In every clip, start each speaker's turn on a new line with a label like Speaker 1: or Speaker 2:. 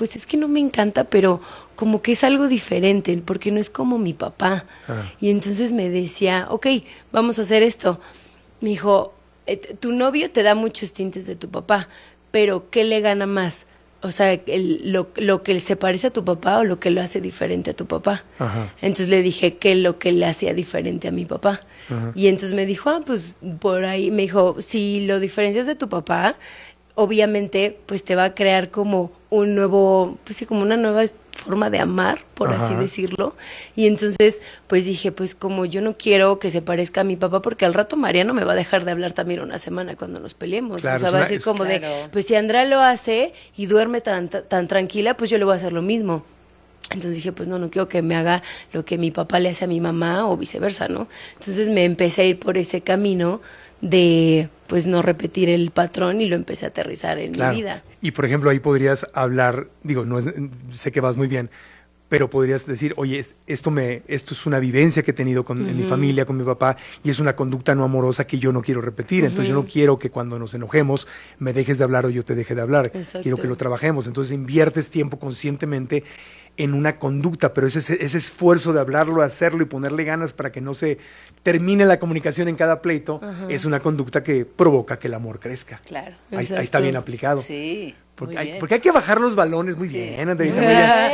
Speaker 1: pues es que no me encanta, pero como que es algo diferente, porque no es como mi papá. Y entonces me decía, ok, vamos a hacer esto. Me dijo, tu novio te da muchos tintes de tu papá, pero ¿qué le gana más? O sea, lo que se parece a tu papá o lo que lo hace diferente a tu papá. Ajá. Entonces le dije que lo que le hacía diferente a mi papá. Ajá. Y entonces me dijo, pues por ahí, me dijo, si lo diferencias de tu papá, obviamente pues te va a crear como un nuevo, pues sí, como una nueva forma de amar, por Ajá. así decirlo. Y entonces pues dije, pues como yo no quiero que se parezca a mi papá, porque al rato Mariano me va a dejar de hablar también una semana cuando nos peleemos. Claro, o sea, va a decir como claro. de, pues si Andrea lo hace y duerme tan tranquila, pues yo le voy a hacer lo mismo. Entonces dije, pues no quiero que me haga lo que mi papá le hace a mi mamá o viceversa, ¿no? Entonces me empecé a ir por ese camino de pues no repetir el patrón y lo empecé a aterrizar en mi vida.
Speaker 2: Y por ejemplo ahí podrías hablar, digo, sé que vas muy bien, pero podrías decir, oye, esto es una vivencia que he tenido en mi familia, con mi papá, y es una conducta no amorosa que yo no quiero repetir. Entonces yo no quiero que cuando nos enojemos me dejes de hablar o yo te deje de hablar. Exacto. Quiero que lo trabajemos. Entonces inviertes tiempo conscientemente en una conducta, pero ese esfuerzo de hablarlo, hacerlo y ponerle ganas para que no se termine la comunicación en cada pleito, es una conducta que provoca que el amor crezca.
Speaker 1: Claro.
Speaker 2: Ahí está bien aplicado.
Speaker 1: Sí.
Speaker 2: Porque hay que bajar los balones muy bien, Andreina.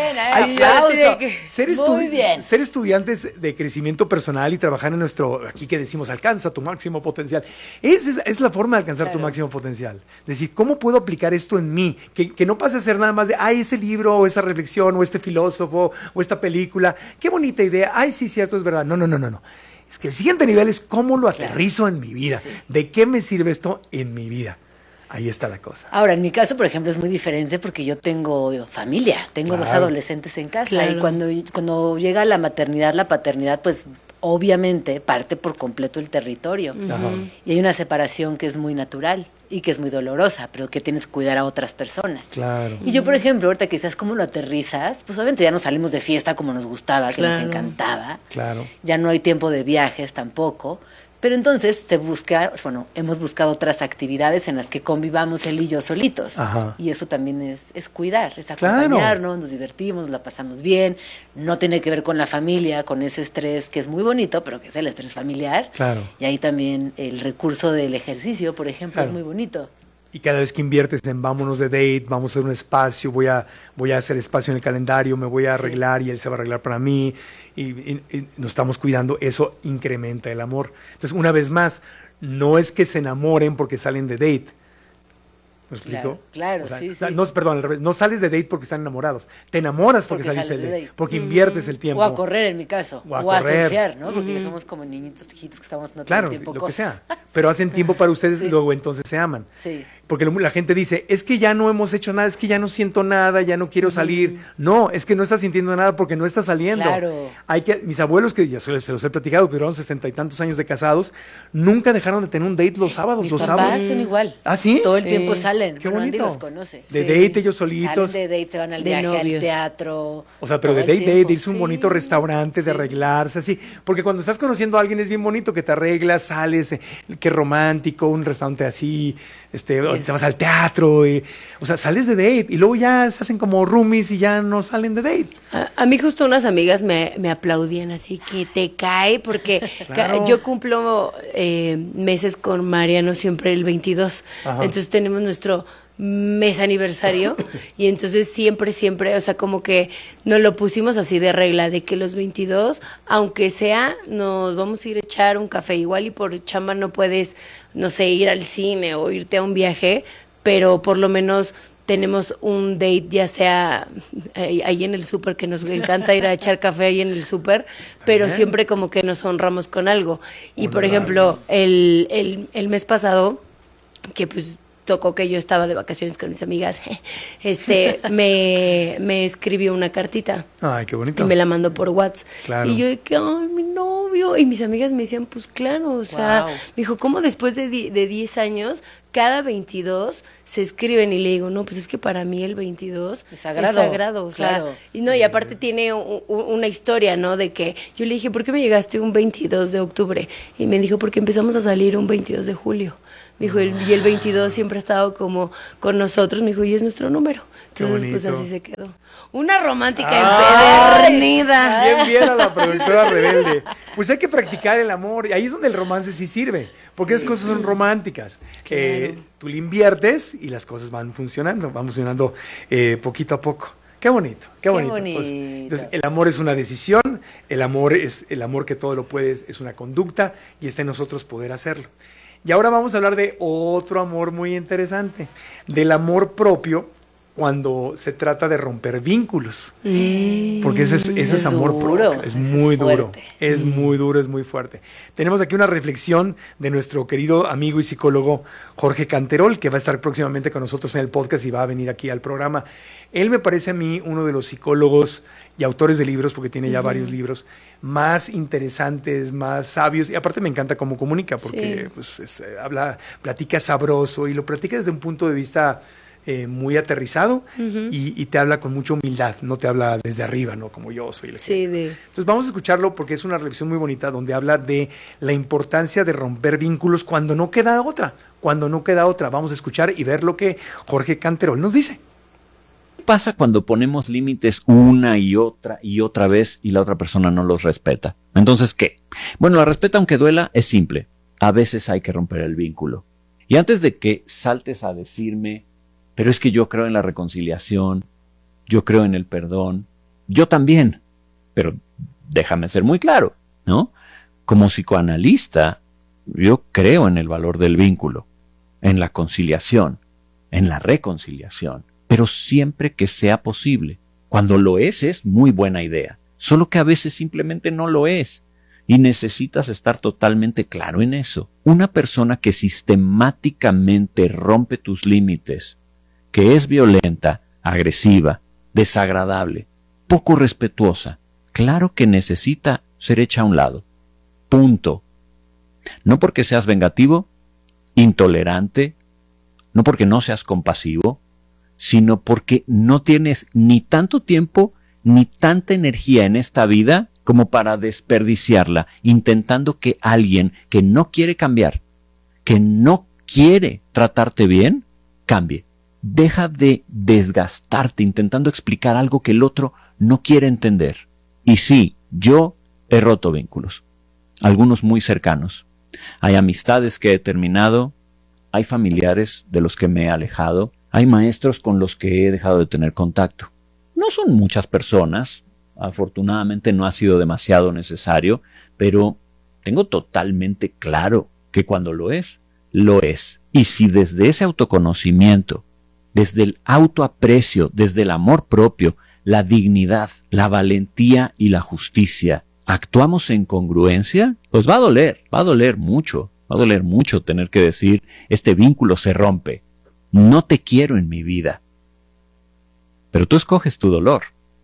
Speaker 2: Ser estudiantes de crecimiento personal y trabajar en nuestro, aquí que decimos, alcanza tu máximo potencial. Es la forma de alcanzar tu máximo potencial. Es decir, ¿cómo puedo aplicar esto en mí? Que no pase a ser nada más de, ese libro, o esa reflexión, o este filósofo, o esta película. Qué bonita idea. Sí, cierto, es verdad. No. Es que el siguiente nivel es cómo lo aterrizo en mi vida. Sí. ¿De qué me sirve esto en mi vida? Ahí está la cosa.
Speaker 3: Ahora, en mi caso, por ejemplo, es muy diferente porque yo tengo familia, tengo dos adolescentes en casa y cuando llega la maternidad, la paternidad, pues obviamente parte por completo el territorio. Y hay una separación que es muy natural y que es muy dolorosa, pero que tienes que cuidar a otras personas.
Speaker 2: Claro.
Speaker 3: Y yo, por ejemplo, ahorita que quizás cómo lo aterrizas, pues obviamente ya no salimos de fiesta como nos gustaba, que nos encantaba.
Speaker 2: Claro.
Speaker 3: Ya no hay tiempo de viajes tampoco. Pero entonces hemos buscado otras actividades en las que convivamos él y yo solitos. Ajá. Y eso también es cuidar, es acompañarnos, nos divertimos, nos la pasamos bien. No tiene que ver con la familia, con ese estrés que es muy bonito, pero que es el estrés familiar.
Speaker 2: Claro.
Speaker 3: Y ahí también el recurso del ejercicio, por ejemplo, es muy bonito.
Speaker 2: Y cada vez que inviertes en vámonos de date, vamos a hacer un espacio, voy a hacer espacio en el calendario, me voy a arreglar y él se va a arreglar para mí y nos estamos cuidando, eso incrementa el amor. Entonces, una vez más, no es que se enamoren porque salen de date. ¿Me explico?
Speaker 3: Claro,
Speaker 2: sí. Perdón, al revés. No sales de date porque están enamorados. Te enamoras porque saliste de date. Porque inviertes el tiempo.
Speaker 3: O a correr, en mi caso. O a surfear, ¿no? Porque somos como niñitos chiquitos que estamos haciendo todo el tiempo
Speaker 2: lo
Speaker 3: cosas.
Speaker 2: que sea. Pero hacen tiempo para ustedes y luego entonces se aman.
Speaker 3: Sí.
Speaker 2: Porque la gente dice, es que ya no hemos hecho nada, es que ya no siento nada, ya no quiero salir. No, es que no estás sintiendo nada porque no estás saliendo.
Speaker 3: Claro.
Speaker 2: Mis abuelos, que ya se los he platicado, que duraron 60 y tantos años de casados, nunca dejaron de tener un date los sábados.
Speaker 3: Mis papás son igual.
Speaker 2: ¿Ah, sí?
Speaker 3: Todo el tiempo salen.
Speaker 2: Qué bonito.
Speaker 3: Andy los conoce.
Speaker 2: De date ellos solitos.
Speaker 3: Salen de date, se van al viaje, al teatro.
Speaker 2: O sea, pero de date, irse a un bonito restaurante, de arreglarse, así. Porque cuando estás conociendo a alguien es bien bonito que te arreglas, sales, qué romántico, un restaurante así, te vas al teatro. O sea, sales de date y luego ya se hacen como roomies y ya no salen de date.
Speaker 1: A mí justo unas amigas me aplaudían así, que te cae, porque yo cumplo meses con Mariano siempre el 22. Ajá. Entonces tenemos nuestro mes aniversario y entonces siempre, o sea, como que nos lo pusimos así de regla, de que los 22, aunque sea, nos vamos a ir a echar un café. Igual y por chamba no puedes, no sé, ir al cine o irte a un viaje, pero por lo menos tenemos un date, ya sea ahí en el súper, que nos encanta ir a echar café ahí en el súper, pero siempre como que nos honramos con algo. Y por ejemplo, el mes pasado, que pues tocó que yo estaba de vacaciones con mis amigas, me escribió una cartita.
Speaker 2: Ay, qué bonito.
Speaker 1: Y me la mandó por WhatsApp.
Speaker 2: Claro.
Speaker 1: Y yo de que, mi novio. Y mis amigas me decían, pues claro, o sea, me dijo, ¿cómo después de 10 años, cada 22 se escriben? Y le digo, no, pues es que para mí el 22 es sagrado. O sea, y aparte tiene una historia, ¿no? De que yo le dije, ¿por qué me llegaste un 22 de octubre? Y me dijo, porque empezamos a salir un 22 de julio. Me dijo, y el 22 siempre ha estado como con nosotros. Me dijo, y es nuestro número. Entonces, pues así se quedó. Una romántica empedernida.
Speaker 2: Bien a la productora rebelde. Pues hay que practicar el amor. Y ahí es donde el romance sí sirve. Porque esas cosas son románticas.
Speaker 1: Claro.
Speaker 2: Tú le inviertes y las cosas van funcionando poquito a poco. Qué bonito. Pues, entonces, el amor es una decisión. El amor que todo lo puede, es una conducta. Y está en nosotros poder hacerlo. Y ahora vamos a hablar de otro amor muy interesante. Del amor propio, cuando se trata de romper vínculos. Porque eso es amor propio. Es muy duro. Es muy duro, es muy fuerte. Tenemos aquí una reflexión de nuestro querido amigo y psicólogo Jorge Canterol, que va a estar próximamente con nosotros en el podcast y va a venir aquí al programa. Él me parece a mí uno de los psicólogos y autores de libros, porque tiene ya varios libros, más interesantes, más sabios. Y aparte me encanta cómo comunica, porque platica sabroso y lo platica desde un punto de vista muy aterrizado y te habla con mucha humildad, no te habla desde arriba, ¿no? Como yo soy el que... Entonces vamos a escucharlo porque es una reflexión muy bonita donde habla de la importancia de romper vínculos cuando no queda otra. Vamos a escuchar y ver lo que Jorge Canterol nos dice.
Speaker 4: ¿Qué pasa cuando ponemos límites una y otra vez y la otra persona no los respeta? Entonces, ¿qué? Bueno, la respeta aunque duela es simple. A veces hay que romper el vínculo. Y antes de que saltes a decirme, pero es que yo creo en la reconciliación, yo creo en el perdón, yo también, pero déjame ser muy claro, ¿no? Como psicoanalista, yo creo en el valor del vínculo, en la conciliación, en la reconciliación, pero siempre que sea posible. Cuando lo es muy buena idea, solo que a veces simplemente no lo es. Y necesitas estar totalmente claro en eso. Una persona que sistemáticamente rompe tus límites, que es violenta, agresiva, desagradable, poco respetuosa, claro que necesita ser hecha a un lado. Punto. No porque seas vengativo, intolerante, no porque no seas compasivo, sino porque no tienes ni tanto tiempo ni tanta energía en esta vida como para desperdiciarla intentando que alguien que no quiere cambiar, que no quiere tratarte bien, cambie. Deja de desgastarte intentando explicar algo que el otro no quiere entender. Y sí, yo he roto vínculos, algunos muy cercanos. Hay amistades que he terminado, hay familiares de los que me he alejado, hay maestros con los que he dejado de tener contacto. No son muchas personas, afortunadamente no ha sido demasiado necesario, pero tengo totalmente claro que cuando lo es, lo es. Y si desde ese autoconocimiento, desde el autoaprecio, desde el amor propio, la dignidad, la valentía y la justicia, actuamos en congruencia, pues va a doler mucho tener que decir, este vínculo se rompe, no te quiero en mi vida. Pero tú escoges tu dolor.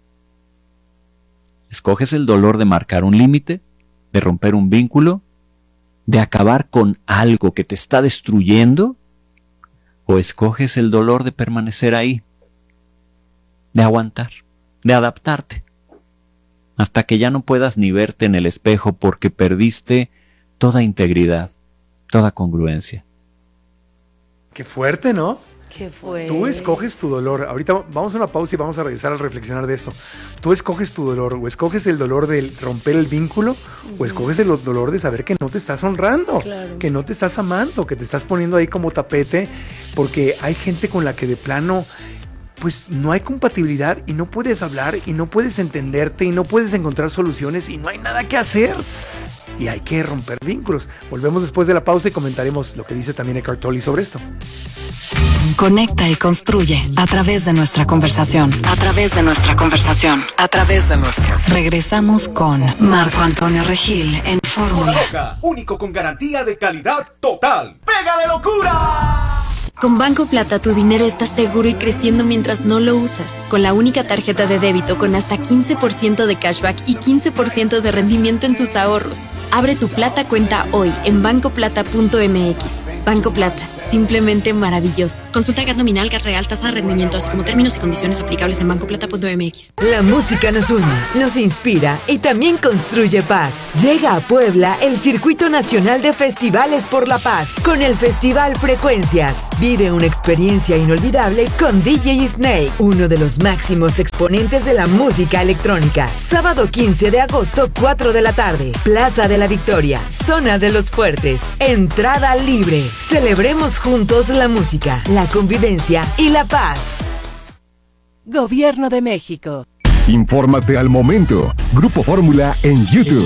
Speaker 4: Escoges el dolor de marcar un límite, de romper un vínculo, de acabar con algo que te está destruyendo, o escoges el dolor de permanecer ahí, de aguantar, de adaptarte, hasta que ya no puedas ni verte en el espejo porque perdiste toda integridad, toda congruencia.
Speaker 2: Qué fuerte, ¿no?
Speaker 1: Qué fuerte.
Speaker 2: Tú escoges tu dolor. Ahorita vamos a una pausa y vamos a regresar a reflexionar de esto. Tú escoges tu dolor, o escoges el dolor de romper el vínculo, o escoges el dolor de saber que no te estás honrando, que no te estás amando, que te estás poniendo ahí como tapete, porque hay gente con la que de plano pues no hay compatibilidad y no puedes hablar y no puedes entenderte y no puedes encontrar soluciones y no hay nada que hacer. Y hay que romper vínculos. Volvemos después de la pausa y comentaremos lo que dice también Eckhart Tolle sobre esto.
Speaker 5: Conecta y construye a través de nuestra conversación. Regresamos con Marco Antonio Regil en Fórmula.
Speaker 6: Único con garantía de calidad total. ¡Pega de locura!
Speaker 7: Con Banco Plata tu dinero está seguro y creciendo mientras no lo usas. Con la única tarjeta de débito con hasta 15% de cashback y 15% de rendimiento en tus ahorros. Abre tu Plata cuenta hoy en bancoplata.mx. Banco Plata, simplemente maravilloso. Consulta GAT nominal, GAT real, tasa de rendimiento, así como términos y condiciones aplicables en bancoplata.mx.
Speaker 8: La música nos une, nos inspira y también construye paz. Llega a Puebla el Circuito Nacional de Festivales por la Paz con el Festival Frecuencias. Vive una experiencia inolvidable con DJ Snake, uno de los máximos exponentes de la música electrónica. Sábado 15 de agosto, 4 de la tarde. Plaza de la Victoria, Zona de los Fuertes. Entrada libre. Celebremos juntos la música, la convivencia y la paz.
Speaker 9: Gobierno de México.
Speaker 10: Infórmate al momento. Grupo Fórmula en YouTube.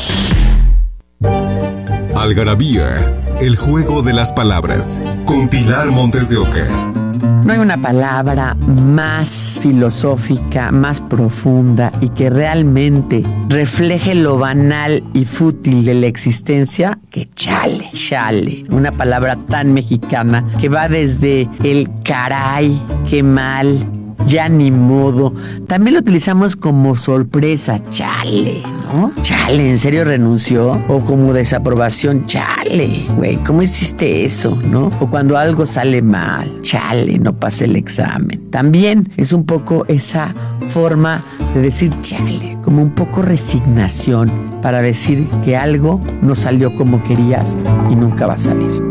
Speaker 10: Algarabía, el juego de las palabras. Con Pilar Montes de Oca.
Speaker 11: No hay una palabra más filosófica, más profunda y que realmente refleje lo banal y fútil de la existencia que chale, chale. Una palabra tan mexicana que va desde el caray, qué mal, ya ni modo. También lo utilizamos como sorpresa, chale, ¿no? Chale, ¿en serio renunció? O como desaprobación, chale, güey, ¿cómo hiciste eso, no? O cuando algo sale mal, chale, no pasé el examen. También es un poco esa forma de decir chale, como un poco resignación para decir que algo no salió como querías y nunca va a salir.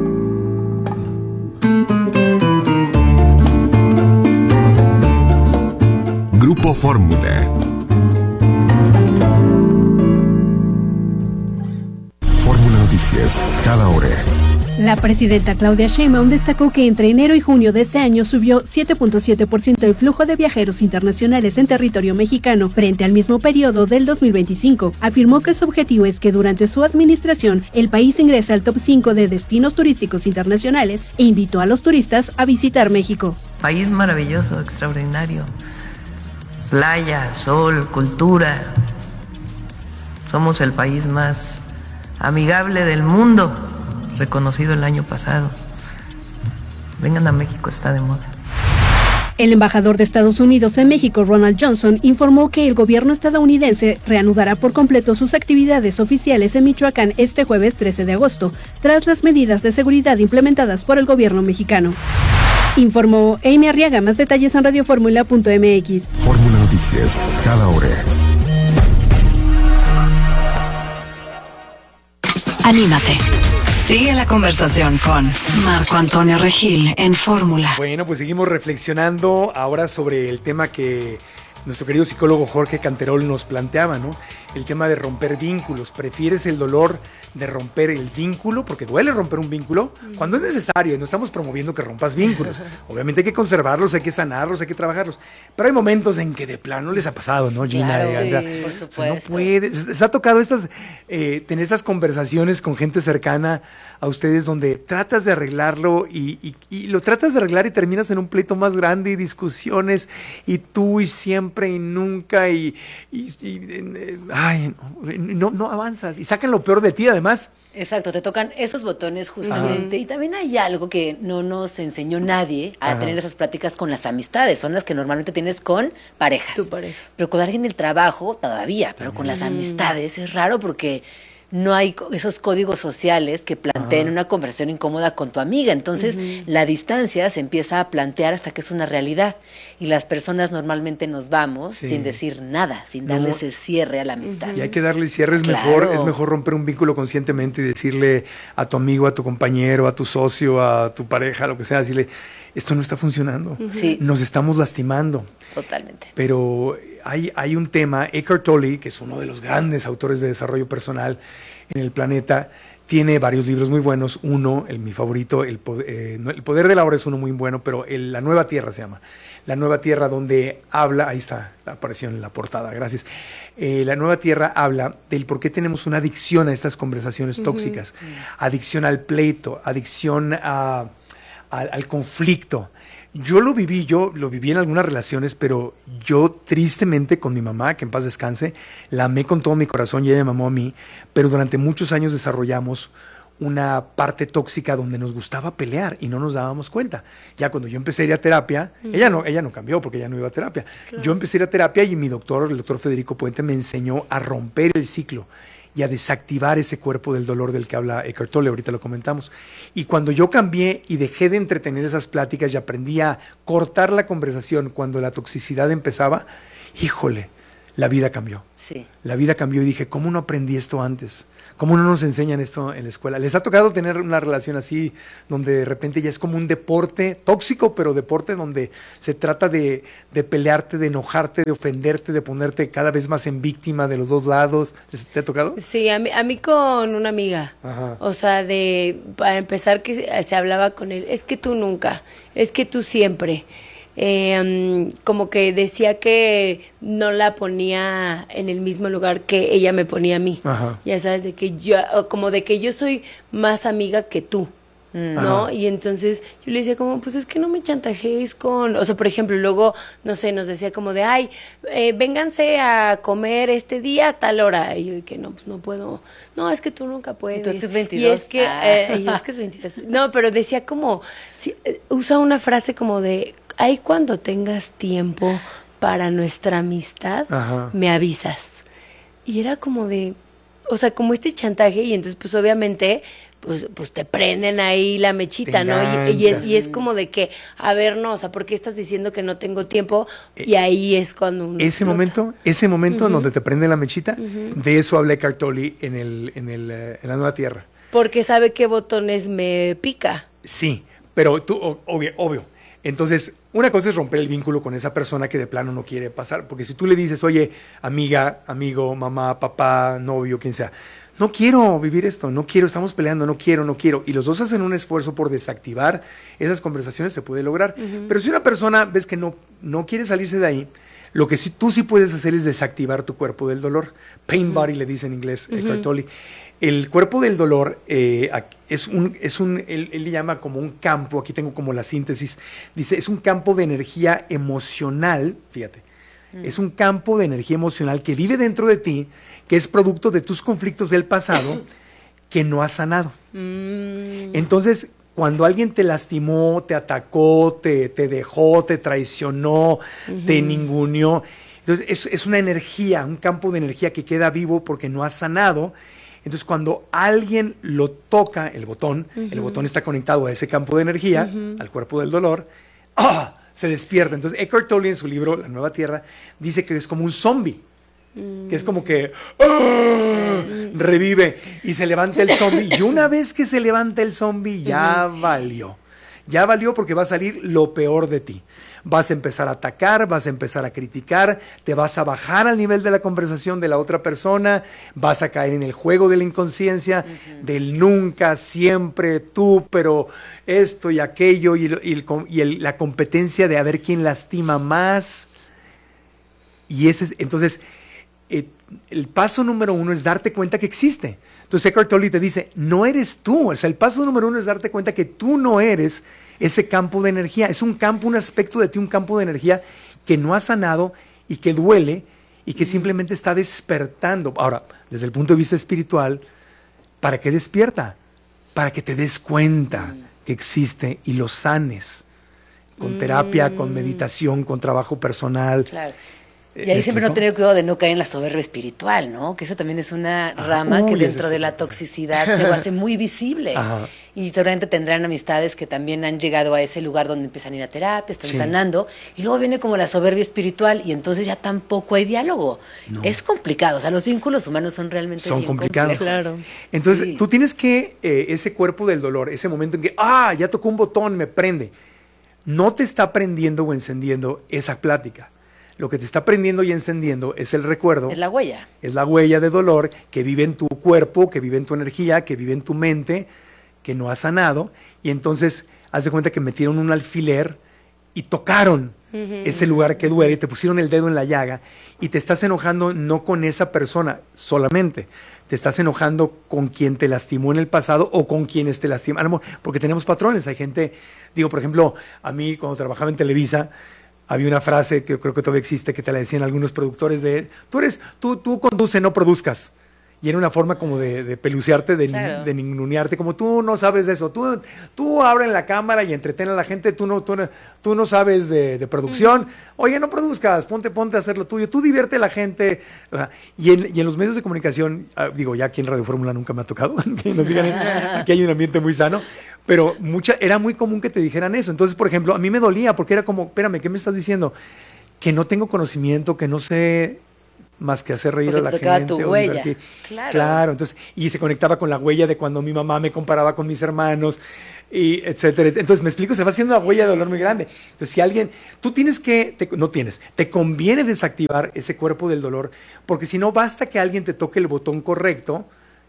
Speaker 10: Grupo Fórmula. Fórmula Noticias, cada hora.
Speaker 12: La presidenta Claudia Sheinbaum destacó que entre enero y junio de este año subió 7.7% el flujo de viajeros internacionales en territorio mexicano frente al mismo periodo del 2025. Afirmó que su objetivo es que durante su administración el país ingrese al top 5 de destinos turísticos internacionales e invitó a los turistas a visitar México.
Speaker 13: País maravilloso, extraordinario. Playa, sol, cultura. Somos el país más amigable del mundo, reconocido el año pasado. Vengan a México, está de moda.
Speaker 12: El embajador de Estados Unidos en México, Ronald Johnson, informó que el gobierno estadounidense reanudará por completo sus actividades oficiales en Michoacán este jueves 13 de agosto, tras las medidas de seguridad implementadas por el gobierno mexicano. Informó Amy Arriaga. Más detalles en radioformula.mx.
Speaker 10: Fórmula Noticias, cada hora.
Speaker 5: Anímate. Sigue la conversación con Marco Antonio Regil en Fórmula.
Speaker 2: Bueno, pues seguimos reflexionando ahora sobre el tema que nuestro querido psicólogo Jorge Canterol nos planteaba, ¿no? El tema de romper vínculos. ¿Prefieres el dolor de romper el vínculo? Porque duele romper un vínculo cuando es necesario, y no estamos promoviendo que rompas vínculos. Obviamente hay que conservarlos, hay que sanarlos, hay que trabajarlos. Pero hay momentos en que de plano les ha pasado, ¿no, Gina?
Speaker 3: Claro, sí, por supuesto. O sea, no
Speaker 2: puedes. ¿Les ha tocado tener esas conversaciones con gente cercana a ustedes donde tratas de arreglarlo y lo tratas de arreglar y terminas en un pleito más grande y discusiones y tú y siempre y nunca no avanzas y sacan lo peor de ti además?
Speaker 3: Exacto, te tocan esos botones justamente. Y también hay algo que no nos enseñó nadie a tener esas pláticas con las amistades. Son las que normalmente tienes con parejas.
Speaker 1: Tu pareja.
Speaker 3: Pero con alguien del trabajo todavía, pero con las amistades es raro porque no hay esos códigos sociales que planteen una conversación incómoda con tu amiga. Entonces, la distancia se empieza a plantear hasta que es una realidad. Y las personas normalmente nos vamos sin decir nada, sin darle ese cierre a la amistad.
Speaker 2: Y hay que darle cierre, es mejor romper un vínculo conscientemente y decirle a tu amigo, a tu compañero, a tu socio, a tu pareja, lo que sea, decirle, esto no está funcionando, nos estamos lastimando.
Speaker 3: Totalmente.
Speaker 2: Pero hay un tema, Eckhart Tolle, que es uno de los grandes autores de desarrollo personal en el planeta, tiene varios libros muy buenos. Uno, mi favorito, El Poder de la Hora es uno muy bueno, pero La Nueva Tierra se llama. La Nueva Tierra, donde habla, ahí está, apareció en la portada, gracias. La Nueva Tierra habla del por qué tenemos una adicción a estas conversaciones tóxicas, adicción al pleito, adicción al conflicto. Yo lo viví en algunas relaciones, pero yo tristemente con mi mamá, que en paz descanse, la amé con todo mi corazón y ella me amó a mí, pero durante muchos años desarrollamos una parte tóxica donde nos gustaba pelear y no nos dábamos cuenta. Ya cuando yo empecé a ir a terapia, ella no cambió porque ella no iba a terapia. Claro. Yo empecé a ir a terapia y el doctor Federico Puente, me enseñó a romper el ciclo y a desactivar ese cuerpo del dolor del que habla Eckhart Tolle, ahorita lo comentamos. Y cuando yo cambié y dejé de entretener esas pláticas y aprendí a cortar la conversación cuando la toxicidad empezaba, híjole, la vida cambió.
Speaker 3: Sí.
Speaker 2: La vida cambió y dije, ¿cómo no aprendí esto antes? ¿Cómo no nos enseñan esto en la escuela? ¿Les ha tocado tener una relación así, donde de repente ya es como un deporte tóxico, pero deporte donde se trata de pelearte, de enojarte, de ofenderte, de ponerte cada vez más en víctima de los dos lados? ¿Te ha tocado?
Speaker 1: Sí, a mí con una amiga.
Speaker 2: Ajá.
Speaker 1: O sea, para empezar que se hablaba con él, es que tú nunca, es que tú siempre. Como que decía que no la ponía en el mismo lugar que ella me ponía a mí.
Speaker 2: Ajá.
Speaker 1: Ya sabes, de que yo soy más amiga que tú, ¿no?
Speaker 2: Ajá.
Speaker 1: Y entonces yo le decía como, pues es que no me chantajees con... O sea, por ejemplo, luego, no sé, nos decía como de, ay, vénganse a comer este día a tal hora. Y yo, que no, pues no puedo. No, es que tú nunca puedes.
Speaker 3: Entonces, es 22.
Speaker 1: Y es que, y yo, es que es 22. No, pero decía como, usa una frase como de... Ahí cuando tengas tiempo para nuestra amistad,
Speaker 2: Ajá.
Speaker 1: me avisas. Y era como de, o sea, como este chantaje, y entonces pues obviamente, pues te prenden ahí la mechita, ¿no? Y es como de que, a ver, no, o sea, ¿por qué estás diciendo que no tengo tiempo? Y ahí es cuando uno
Speaker 2: ese momento en donde te prende la mechita, de eso habla Eckhart Tolle en la Nueva Tierra.
Speaker 1: Porque sabe qué botones me pica.
Speaker 2: Sí, pero tú, obvio. Entonces, una cosa es romper el vínculo con esa persona que de plano no quiere pasar, porque si tú le dices, oye, amiga, amigo, mamá, papá, novio, quien sea, no quiero vivir esto, no quiero, estamos peleando, no quiero, y los dos hacen un esfuerzo por desactivar esas conversaciones, se puede lograr. Pero si una persona ves que no quiere salirse de ahí, lo que tú sí puedes hacer es desactivar tu cuerpo del dolor. Pain body le dice en inglés Eckhart Tolle. El cuerpo del dolor él le llama como un campo, aquí tengo como la síntesis, dice, es un campo de energía emocional, fíjate, es un campo de energía emocional que vive dentro de ti, que es producto de tus conflictos del pasado que no has sanado. Entonces, cuando alguien te lastimó, te atacó, te dejó, te traicionó, te ninguneó, entonces es una energía, un campo de energía que queda vivo porque no has sanado. Entonces, cuando alguien lo toca, el botón está conectado a ese campo de energía, al cuerpo del dolor, se despierta. Entonces, Eckhart Tolle en su libro La Nueva Tierra dice que es como un zombie, que es como que revive y se levanta el zombie. Y una vez que se levanta el zombie, ya valió. Ya valió porque va a salir lo peor de ti. Vas a empezar a atacar, vas a empezar a criticar, te vas a bajar al nivel de la conversación de la otra persona, vas a caer en el juego de la inconsciencia, del nunca, siempre, tú, pero esto y aquello, la competencia de a ver quién lastima más. Y entonces, el paso número 1 es darte cuenta que existe. Entonces Eckhart Tolle te dice, no eres tú. O sea, el paso número 1 es darte cuenta que tú no eres ese campo de energía. Es un campo, un aspecto de ti, un campo de energía que no has sanado y que duele y que simplemente está despertando. Ahora, desde el punto de vista espiritual, ¿para qué despierta? Para que te des cuenta que existe y lo sanes. Con terapia, con meditación, con trabajo personal.
Speaker 3: Claro. Y ahí siempre no tener cuidado de no caer en la soberbia espiritual, ¿no? Que eso también es una rama que dentro de la toxicidad se hace muy visible. Ajá. Y seguramente tendrán amistades que también han llegado a ese lugar donde empiezan a ir a terapia, están sanando, y luego viene como la soberbia espiritual y entonces ya tampoco hay diálogo. No. Es complicado, o sea, los vínculos humanos son realmente bien complicados.
Speaker 1: Claro.
Speaker 2: Entonces, tú tienes que, ese cuerpo del dolor, ese momento en que, ya tocó un botón, me prende, no te está prendiendo o encendiendo esa plática. Lo que te está prendiendo y encendiendo es el recuerdo.
Speaker 3: Es la huella.
Speaker 2: Es la huella de dolor que vive en tu cuerpo, que vive en tu energía, que vive en tu mente, que no has sanado. Y entonces, haz de cuenta que metieron un alfiler y tocaron ese lugar que duele, te pusieron el dedo en la llaga y te estás enojando no con esa persona solamente. Te estás enojando con quien te lastimó en el pasado o con quienes te lastimaron. Porque tenemos patrones. Hay gente, por ejemplo, a mí cuando trabajaba en Televisa, había una frase que creo que todavía existe, que te la decían algunos productores tú conduce, no produzcas. Y era una forma como de pelucearte, de ningunearte, como tú no sabes de eso, tú abre la cámara y entretén a la gente, tú no sabes de producción, oye, no produzcas, ponte a hacer lo tuyo, tú divierte a la gente. O sea, y en los medios de comunicación, digo, ya aquí en Radio Fórmula nunca me ha tocado, que nos digan, aquí hay un ambiente muy sano, pero era muy común que te dijeran eso. Entonces, por ejemplo, a mí me dolía porque era como, espérame, ¿qué me estás diciendo? Que no tengo conocimiento, que no sé más que hacer reír a la gente.
Speaker 3: Tu huella.
Speaker 2: Claro, entonces, y se conectaba con la huella de cuando mi mamá me comparaba con mis hermanos, y etcétera. Entonces, me explico, se va haciendo una huella de dolor muy grande. Entonces, si alguien, te conviene desactivar ese cuerpo del dolor, porque si no, basta que alguien te toque el botón correcto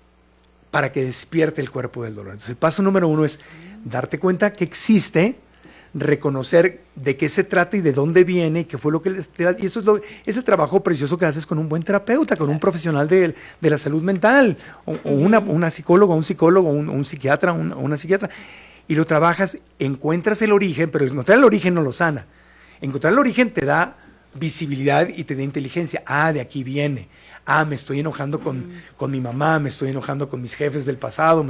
Speaker 2: para que despierte el cuerpo del dolor. Entonces, el paso número 1 es darte cuenta que existe, reconocer de qué se trata y de dónde viene, qué fue lo que te da, y eso es el trabajo precioso que haces con un buen terapeuta, con un profesional de la salud mental, o una psicóloga, un psicólogo, un psiquiatra, una psiquiatra, y lo trabajas, encuentras el origen, pero encontrar el origen no lo sana. Encontrar el origen te da visibilidad y te da inteligencia. De aquí viene. Me estoy enojando con mi mamá, me estoy enojando con mis jefes del pasado,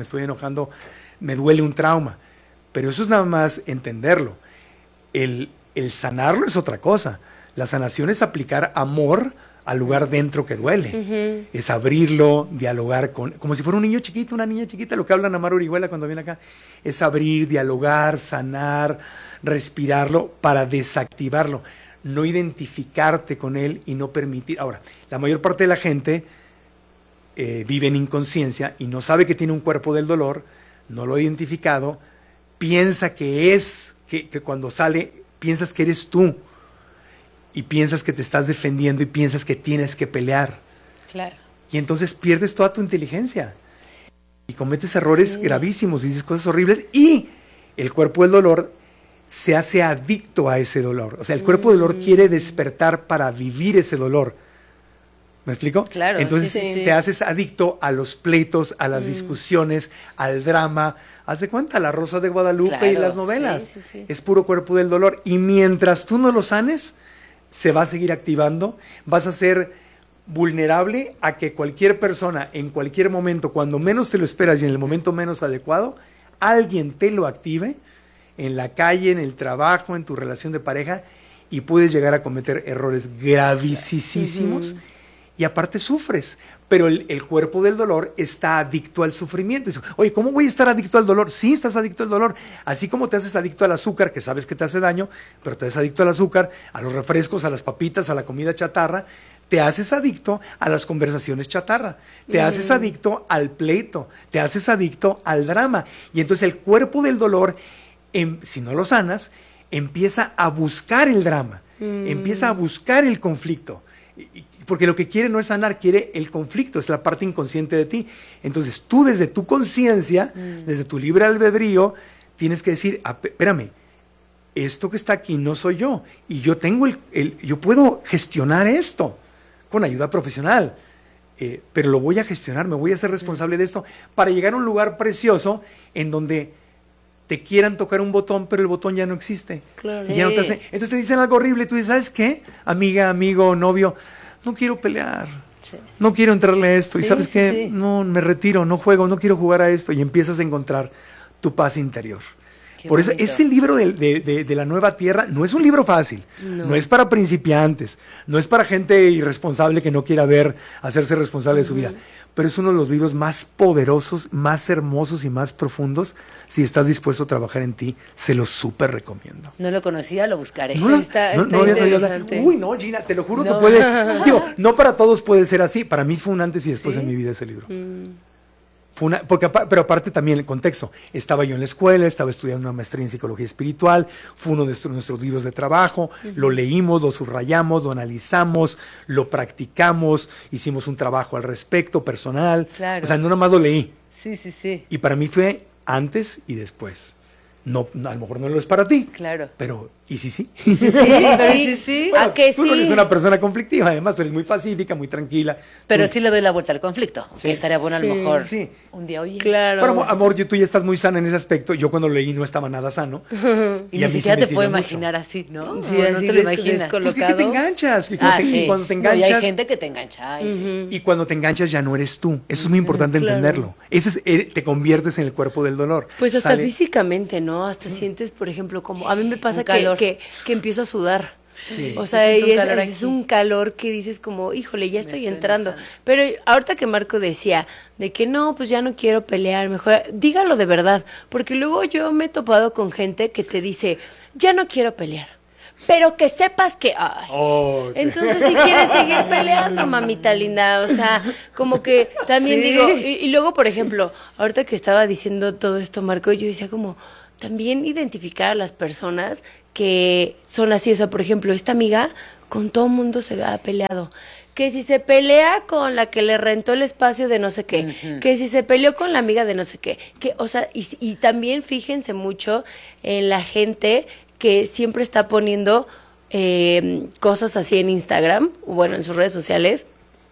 Speaker 2: me duele un trauma. Pero eso es nada más entenderlo. El sanarlo es otra cosa. La sanación es aplicar amor al lugar dentro que duele. Es abrirlo, dialogar como si fuera un niño chiquito, una niña chiquita, lo que habla Amaro Orihuela cuando viene acá. Es abrir, dialogar, sanar, respirarlo para desactivarlo. No identificarte con él y no permitir. Ahora, la mayor parte de la gente vive en inconsciencia y no sabe que tiene un cuerpo del dolor, no lo ha identificado, piensa que cuando sale, piensas que eres tú y piensas que te estás defendiendo y piensas que tienes que pelear.
Speaker 3: Claro.
Speaker 2: Y entonces pierdes toda tu inteligencia y cometes errores gravísimos, dices cosas horribles y el cuerpo del dolor se hace adicto a ese dolor. O sea, el cuerpo del dolor quiere despertar para vivir ese dolor. ¿Me explico?
Speaker 3: Claro.
Speaker 2: Entonces te haces adicto a los pleitos, a las discusiones, al drama. Haz de cuenta, La Rosa de Guadalupe y las novelas. Es puro cuerpo del dolor. Y mientras tú no lo sanes, se va a seguir activando. Vas a ser vulnerable a que cualquier persona, en cualquier momento, cuando menos te lo esperas y en el momento menos adecuado, alguien te lo active en la calle, en el trabajo, en tu relación de pareja, y puedes llegar a cometer errores gravísimos. Y aparte sufres, pero el cuerpo del dolor está adicto al sufrimiento. Dice, oye, ¿cómo voy a estar adicto al dolor? Sí, estás adicto al dolor. Así como te haces adicto al azúcar, que sabes que te hace daño, pero te haces adicto al azúcar, a los refrescos, a las papitas, a la comida chatarra, te haces adicto a las conversaciones chatarra, te haces adicto al pleito, te haces adicto al drama. Y entonces el cuerpo del dolor, si no lo sanas, empieza a buscar el drama, empieza a buscar el conflicto. Porque lo que quiere no es sanar, quiere el conflicto, es la parte inconsciente de ti. Entonces tú desde tu conciencia, desde tu libre albedrío, tienes que decir, espérame, esto que está aquí no soy yo, y yo tengo yo puedo gestionar esto con ayuda profesional, pero lo voy a gestionar, me voy a hacer responsable de esto, para llegar a un lugar precioso en donde te quieran tocar un botón, pero el botón ya no existe. Claro. Ya no entonces te dicen algo horrible, y tú dices, ¿sabes qué? Amiga, amigo, novio, no quiero pelear, no quiero entrarle a esto, y ¿sabes qué? No, me retiro, no juego, no quiero jugar a esto, y empiezas a encontrar tu paz interior. Por eso, ese libro de la nueva tierra no es un libro fácil, no es para principiantes, no es para gente irresponsable que no quiera hacerse responsable de su vida, pero es uno de los libros más poderosos, más hermosos y más profundos. Si estás dispuesto a trabajar en ti, se lo súper recomiendo.
Speaker 3: No lo conocía, lo buscaré.
Speaker 2: Está interesante. Uy, no, Gina, te lo juro que puede. Digo, no para todos puede ser así. Para mí fue un antes y después en mi vida ese libro. Pero aparte también el contexto. Estaba yo en la escuela, estaba estudiando una maestría en psicología espiritual, fue uno de nuestros libros de trabajo, lo leímos, lo subrayamos, lo analizamos, lo practicamos, hicimos un trabajo al respecto, personal. Claro. O sea, no nada más lo leí.
Speaker 3: Sí.
Speaker 2: Y para mí fue antes y después. No, a lo mejor no lo es para ti,
Speaker 3: claro,
Speaker 2: pero Y sí.
Speaker 3: Bueno,
Speaker 1: ¿A que
Speaker 2: tú no eres una persona conflictiva, además tú eres muy pacífica, muy tranquila.
Speaker 3: Pero sí le doy la vuelta al conflicto, que estaría bueno a lo mejor un día, oye.
Speaker 1: Claro.
Speaker 2: Pero amor, tú ya estás muy sana en ese aspecto. Yo cuando leí no estaba nada sano.
Speaker 3: Y ni siquiera te puedo imaginar así, ¿no?
Speaker 1: Sí,
Speaker 3: no
Speaker 1: así
Speaker 3: te lo imaginas.
Speaker 2: Pues que te enganchas. Y cuando te enganchas.
Speaker 3: No, y hay gente que te engancha.
Speaker 2: Y cuando te enganchas ya no eres tú. Eso es muy importante entenderlo. Te conviertes en el cuerpo del dolor.
Speaker 1: Pues hasta físicamente, ¿no? Hasta sientes, por ejemplo, como a mí me pasa que empiezo a sudar.
Speaker 2: Sí.
Speaker 1: O sea, es un calor que dices como, híjole, ya estoy entrando. Pero ahorita que Marco decía de que no, pues ya no quiero pelear, mejor dígalo de verdad. Porque luego yo me he topado con gente que te dice, ya no quiero pelear. Pero que sepas que... Entonces si quieres seguir peleando, mamita linda. O sea, como que también digo... Y luego, por ejemplo, ahorita que estaba diciendo todo esto, Marco, yo decía como... También identificar a las personas que son así. O sea, por ejemplo, esta amiga con todo mundo se ha peleado. Que si se pelea con la que le rentó el espacio de no sé qué, que si se peleó con la amiga de no sé qué, que, o sea, y también fíjense mucho en la gente que siempre está poniendo cosas así en Instagram, bueno, en sus redes sociales,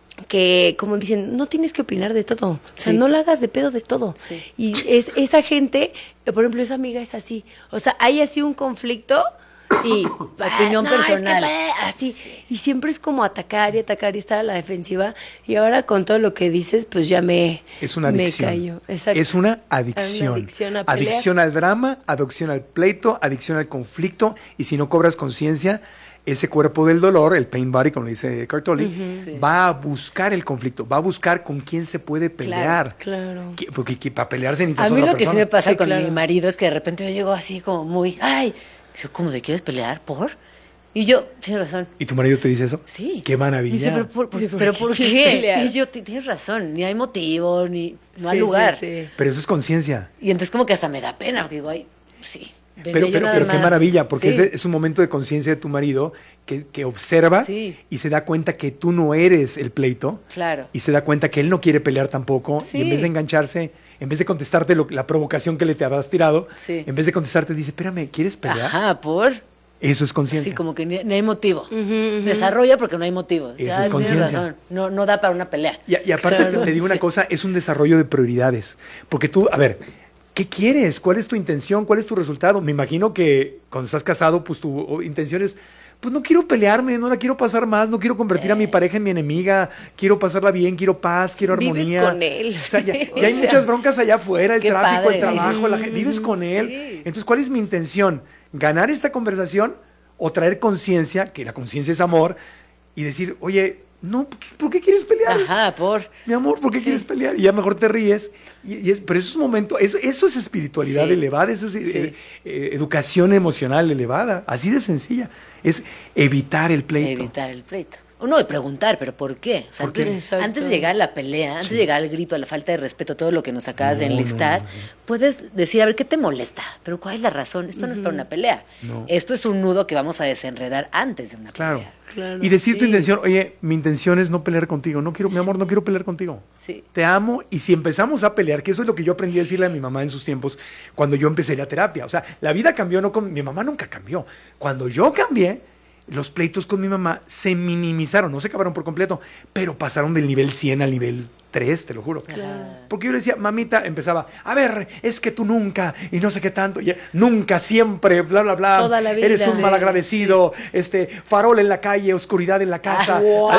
Speaker 1: que como dicen, no tienes que opinar de todo, o sea, no la hagas de pedo de todo. Sí. Y esa gente, por ejemplo, esa amiga es así, o sea, hay así un conflicto y
Speaker 3: opinión personal.
Speaker 1: Es que, así, y siempre es como atacar y estar a la defensiva, y ahora con todo lo que dices, pues ya
Speaker 2: es una adicción.
Speaker 1: Me callo. Exacto.
Speaker 2: Es una adicción. Adicción al drama, adicción al pleito, adicción al conflicto, y si no cobras conciencia, ese cuerpo del dolor, el pain body, como le dice Eckhart Tolle, va a buscar el conflicto, va a buscar con quién se puede pelear.
Speaker 1: Claro.
Speaker 2: Porque para pelearse necesitas
Speaker 3: a mí
Speaker 2: otra
Speaker 3: lo
Speaker 2: persona.
Speaker 3: que sí me pasa con mi marido es que de repente yo llego así como muy, dice, ¿cómo te quieres pelear? ¿Por? Y yo, tienes razón.
Speaker 2: ¿Y tu marido te dice eso?
Speaker 3: Sí.
Speaker 2: ¡Qué maravilla!
Speaker 3: Me dice, ¿pero por qué? Y yo, tienes razón, ni hay motivo, no hay lugar.
Speaker 1: Sí.
Speaker 2: Pero eso es conciencia.
Speaker 3: Y entonces como que hasta me da pena, porque digo, sí.
Speaker 2: Pero qué maravilla, porque ese es un momento de conciencia de tu marido que observa y se da cuenta que tú no eres el pleito.
Speaker 3: Claro.
Speaker 2: Y se da cuenta que él no quiere pelear tampoco. Y en vez de engancharse, en vez de contestarte la provocación que le te habías tirado, en vez de contestarte dice, espérame, ¿quieres pelear?
Speaker 3: Ajá, ¿por?
Speaker 2: Eso es conciencia.
Speaker 3: Sí, como que ni hay motivo. Desarrolla porque no hay motivo.
Speaker 2: Eso es conciencia.
Speaker 3: No da para una pelea.
Speaker 2: Y aparte, te digo una cosa, es un desarrollo de prioridades. Porque tú, a ver, ¿qué quieres? ¿Cuál es tu intención? ¿Cuál es tu resultado? Me imagino que cuando estás casado, pues tu intención es, pues no quiero pelearme, no la quiero pasar más, no quiero convertir a mi pareja en mi enemiga, quiero pasarla bien, quiero paz, quiero armonía.
Speaker 1: Vives con él.
Speaker 2: O sea, ya hay muchas broncas allá afuera, el tráfico,
Speaker 3: padre.
Speaker 2: el trabajo, la gente, vives con él. Entonces, ¿cuál es mi intención? ¿Ganar esta conversación o traer conciencia, que la conciencia es amor, y decir, oye, no, ¿por qué quieres pelear?
Speaker 3: Ajá,
Speaker 2: Mi amor, ¿por qué quieres pelear? Y ya mejor te ríes. Pero eso es un momento, eso es espiritualidad elevada, eso es educación emocional elevada, así de sencilla. Es evitar el pleito.
Speaker 3: Evitar el pleito. No, de preguntar, pero ¿por qué? O sea, antes de llegar a la pelea, antes de llegar al grito, a la falta de respeto, todo lo que nos acabas de enlistar, puedes decir, a ver, ¿qué te molesta? Pero ¿cuál es la razón? Esto no es para una pelea. No. Esto es un nudo que vamos a desenredar antes de una pelea.
Speaker 2: Claro. Y decir tu intención, oye, mi intención es no pelear contigo, mi amor, no quiero pelear contigo.
Speaker 3: Sí.
Speaker 2: Te amo, y si empezamos a pelear, que eso es lo que yo aprendí a decirle a mi mamá en sus tiempos, cuando yo empecé la terapia. O sea, la vida cambió, mi mamá nunca cambió. Cuando yo cambié, los pleitos con mi mamá se minimizaron, no se acabaron por completo, pero pasaron del nivel 100 al nivel 3, te lo juro.
Speaker 1: Claro.
Speaker 2: Porque yo le decía, mamita, empezaba, a ver, es que tú nunca, y no sé qué tanto, y nunca, siempre, bla, bla, bla.
Speaker 1: Toda la vida.
Speaker 2: Eres un malagradecido, farol en la calle, oscuridad en la casa.
Speaker 1: ¡Wow!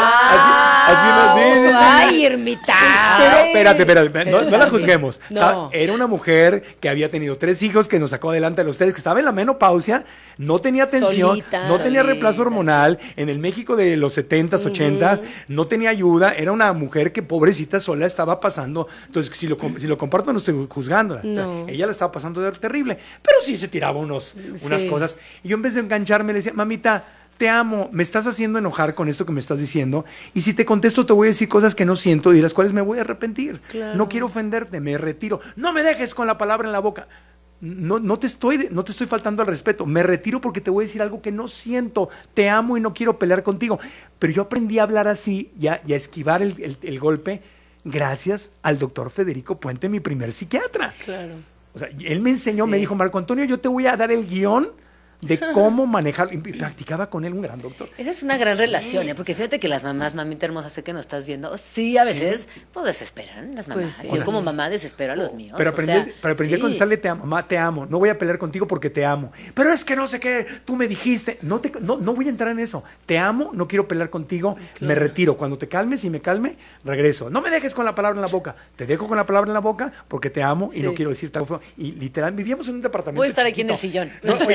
Speaker 2: Así.
Speaker 1: ¡Ay, ermita!
Speaker 2: Espérate, no la juzguemos.
Speaker 1: No.
Speaker 2: Era una mujer que había tenido 3 hijos, que nos sacó adelante a los 3, que estaba en la menopausia, no tenía atención, no tenía reemplazo hormonal, en el México de los 70s, 80s, no tenía ayuda, era una mujer que pobrecita sola estaba pasando. Entonces, si lo comparto, no estoy juzgando.
Speaker 1: No.
Speaker 2: Ella la estaba pasando terrible, pero sí se tiraba unas cosas. Y yo, en vez de engancharme, le decía, mamita, te amo, me estás haciendo enojar con esto que me estás diciendo, y si te contesto te voy a decir cosas que no siento y de las cuales me voy a arrepentir.
Speaker 1: Claro.
Speaker 2: No quiero ofenderte, me retiro. No me dejes con la palabra en la boca. No te estoy faltando al respeto, me retiro porque te voy a decir algo que no siento, te amo y no quiero pelear contigo. Pero yo aprendí a hablar así y a esquivar el golpe gracias al doctor Federico Puente, mi primer psiquiatra.
Speaker 1: Claro.
Speaker 2: O sea, él me enseñó, me dijo, Marco Antonio, yo te voy a dar el guión de cómo manejar, y practicaba con él, un gran doctor.
Speaker 3: Esa es una gran relación, porque fíjate que las mamás, mamita hermosa, sé que nos estás viendo, sí, a veces, pues desesperan las mamás. Pues, yo como mamá desespero a los míos.
Speaker 2: Pero aprendí a contestarle, mamá, te amo, no voy a pelear contigo porque te amo. Pero es que no sé qué, tú me dijiste, no voy a entrar en eso. Te amo, no quiero pelear contigo, me retiro. Cuando te calmes y me calme, regreso. No me dejes con la palabra en la boca, te dejo con la palabra en la boca porque te amo y no quiero decirte algo feo. Y literal, vivíamos en un departamento
Speaker 3: voy a estar
Speaker 2: chiquito.
Speaker 3: aquí en el sillón.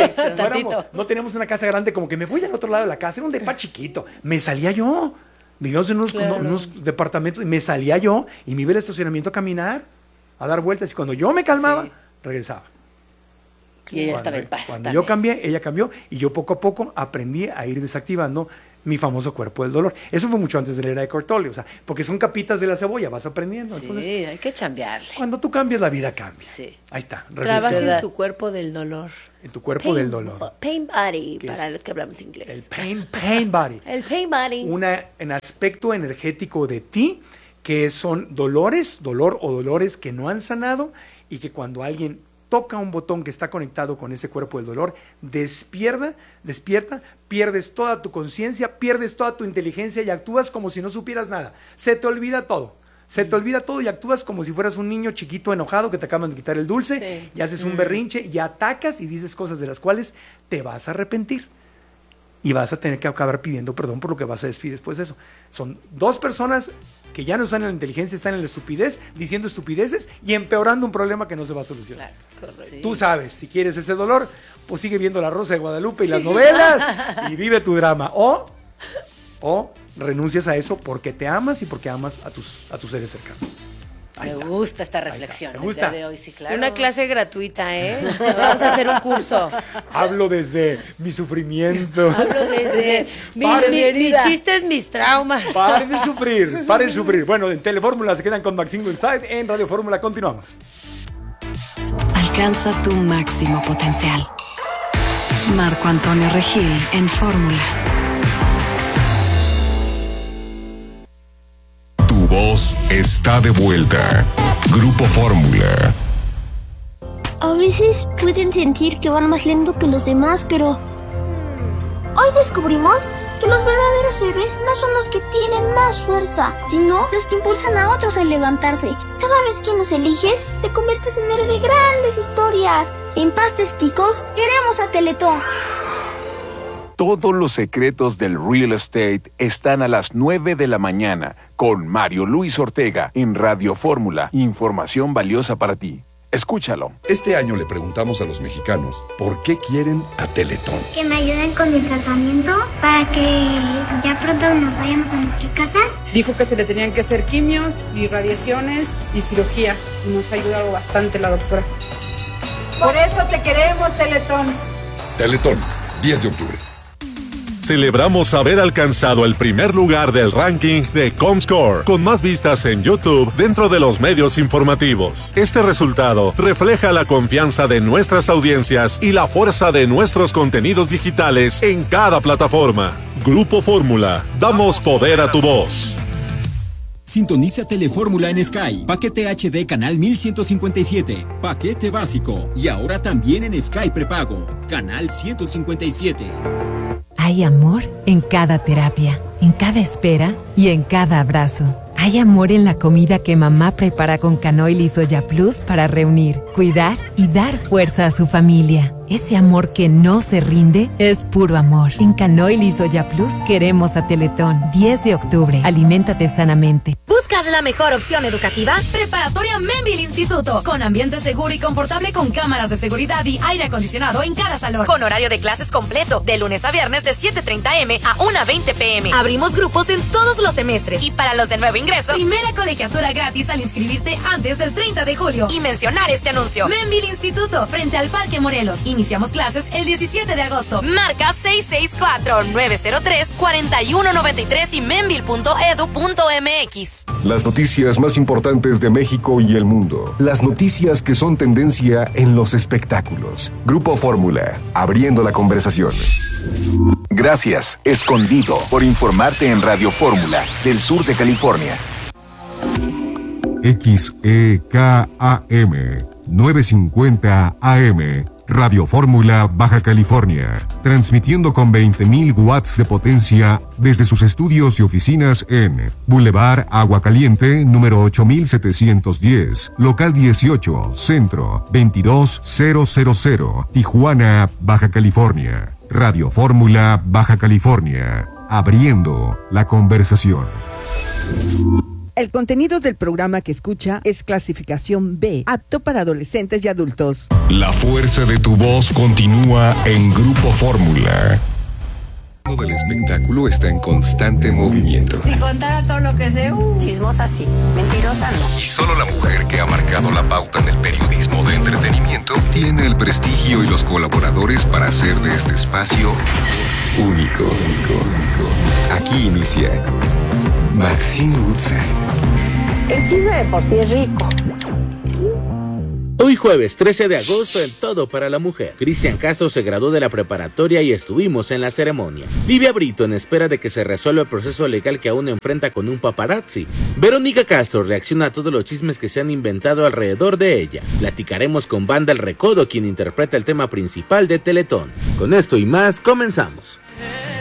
Speaker 2: No teníamos una casa grande, como que me voy al otro lado de la casa, era un depa chiquito. Me salía yo. Vivíamos en unos departamentos y me salía yo y me iba al estacionamiento a caminar, a dar vueltas. Y cuando yo me calmaba, regresaba.
Speaker 3: Y ella estaba en paz.
Speaker 2: Cuando yo cambié, ella cambió y yo poco a poco aprendí a ir desactivando mi famoso cuerpo del dolor. Eso fue mucho antes de la era de Cortoli, o sea, porque son capitas de la cebolla, vas aprendiendo.
Speaker 3: Sí,
Speaker 2: entonces,
Speaker 3: hay que chambearle.
Speaker 2: Cuando tú cambias, la vida cambia.
Speaker 3: Sí.
Speaker 2: Ahí está.
Speaker 1: Trabaja en su cuerpo del dolor.
Speaker 2: En tu cuerpo del dolor.
Speaker 1: Pain body, para los que hablamos inglés.
Speaker 2: El pain body.
Speaker 1: El pain body.
Speaker 2: Un aspecto energético de ti que son dolor o dolores que no han sanado y que cuando alguien toca un botón que está conectado con ese cuerpo del dolor, despierta, pierdes toda tu conciencia, pierdes toda tu inteligencia y actúas como si no supieras nada. Se te olvida todo. Y actúas como si fueras un niño chiquito enojado que te acaban de quitar el dulce y haces un berrinche y atacas y dices cosas de las cuales te vas a arrepentir. Y vas a tener que acabar pidiendo perdón por lo que vas a decir después de eso. Son dos personas que ya no están en la inteligencia, están en la estupidez, diciendo estupideces y empeorando un problema que no se va a solucionar.
Speaker 3: Claro, correcto.
Speaker 2: Tú sabes, si quieres ese dolor, pues sigue viendo La Rosa de Guadalupe y las novelas y vive tu drama. O renuncias a eso porque te amas y porque amas a tus seres cercanos.
Speaker 3: Me gusta esta reflexión.
Speaker 2: ¿Te gusta?
Speaker 3: El día de hoy, sí, claro.
Speaker 1: Una clase gratuita, ¿eh? Vamos a hacer un curso.
Speaker 2: Hablo desde mi sufrimiento.
Speaker 1: Hablo desde mis chistes, mis traumas.
Speaker 2: Paren de sufrir. Bueno, en Telefórmula se quedan con Maxine Inside. En Radio Fórmula continuamos.
Speaker 5: Alcanza tu máximo potencial. Marco Antonio Regil en Fórmula.
Speaker 10: Tu voz está de vuelta. Grupo Fórmula.
Speaker 9: A veces pueden sentir que van más lento que los demás, pero hoy descubrimos que los verdaderos héroes no son los que tienen más fuerza, sino los que impulsan a otros a levantarse. Cada vez que nos eliges, te conviertes en héroe de grandes historias. En Pastes Quicos, queremos a Teletón.
Speaker 14: Todos los secretos del real estate están a las 9 de la mañana con Mario Luis Ortega en Radio Fórmula. Información valiosa para ti. Escúchalo.
Speaker 15: Este año le preguntamos a los mexicanos por qué quieren a Teletón.
Speaker 16: Que me ayuden con mi tratamiento para que ya pronto nos vayamos a nuestra casa.
Speaker 17: Dijo que se le tenían que hacer quimios y radiaciones y cirugía. Y nos ha ayudado bastante la doctora.
Speaker 18: Por eso te queremos, Teletón.
Speaker 15: Teletón, 10 de octubre.
Speaker 19: Celebramos haber alcanzado el primer lugar del ranking de Comscore, con más vistas en YouTube dentro de los medios informativos. Este resultado refleja la confianza de nuestras audiencias y la fuerza de nuestros contenidos digitales en cada plataforma. Grupo Fórmula, damos poder a tu voz.
Speaker 20: Sintoniza Telefórmula en Sky. Paquete HD Canal 1157. Paquete básico. Y ahora también en Sky Prepago. Canal 157.
Speaker 21: Hay amor en cada terapia, en cada espera y en cada abrazo. Hay amor en la comida que mamá prepara con Canoil y Soya Plus para reunir, cuidar y dar fuerza a su familia. Ese amor que no se rinde es puro amor. En Canoil y Soya Plus queremos a Teletón. 10 de octubre. Aliméntate sanamente.
Speaker 22: ¿Buscas la mejor opción educativa? Preparatoria Membil Instituto. Con ambiente seguro y confortable con cámaras de seguridad y aire acondicionado en cada salón. Con horario de clases completo. De lunes a viernes de 7:30 am a 1:20 pm. Abrimos grupos en todos los semestres. Y para los de nuevo ingreso, primera colegiatura gratis al inscribirte antes del 30 de julio. Y mencionar este anuncio. Membil Instituto. Frente al Parque Morelos. Iniciamos clases el 17 de agosto. Marca 664-903-4193 y membil.edu.mx.
Speaker 10: Las noticias más importantes de México y el mundo. Las noticias que son tendencia en los espectáculos. Grupo Fórmula, abriendo la conversación.
Speaker 14: Gracias, Escondido, por informarte en Radio Fórmula, del sur de California.
Speaker 10: XEKAM 950 AM, Radio Fórmula, Baja California, transmitiendo con 20.000 watts de potencia desde sus estudios y oficinas en Boulevard Agua Caliente, número 8710, local 18, centro 22000, Tijuana, Baja California. Radio Fórmula, Baja California, abriendo la conversación.
Speaker 4: El contenido del programa que escucha es clasificación B, apto para adolescentes y adultos.
Speaker 10: La fuerza de tu voz continúa en Grupo Fórmula. Todo el espectáculo está en constante movimiento.
Speaker 6: Si contara todo lo que sé, chismosa sí, mentirosa no.
Speaker 10: Y solo la mujer que ha marcado la pauta en el periodismo de entretenimiento tiene el prestigio y los colaboradores para hacer de este espacio único. Aquí inicia Maxine Woodside.
Speaker 6: El chisme de por sí es rico.
Speaker 23: Hoy jueves 13 de agosto, el todo para la mujer. Cristian Castro se graduó de la preparatoria y estuvimos en la ceremonia. Livia Brito en espera de que se resuelva el proceso legal que aún enfrenta con un paparazzi. Verónica Castro reacciona a todos los chismes que se han inventado alrededor de ella. Platicaremos con Banda El Recodo, quien interpreta el tema principal de Teletón. Con esto y más, comenzamos.